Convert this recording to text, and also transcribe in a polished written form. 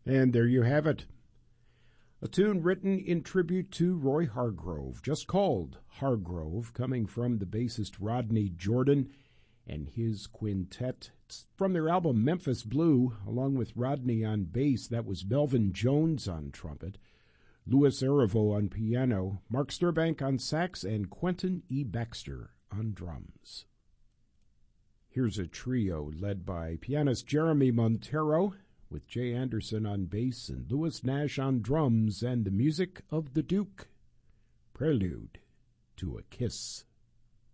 And there you have it. A tune written in tribute to Roy Hargrove, just called Hargrove, coming from the bassist Rodney Jordan and his quintet. It's from their album Memphis Blue, along with Rodney on bass. That was Melvin Jones on trumpet, Louis Arivo on piano, Mark Sturbank on sax, and Quentin E. Baxter on drums. Here's a trio led by pianist Jeremy Montero, with Jay Anderson on bass and Louis Nash on drums, and the music of the Duke, Prelude to a Kiss.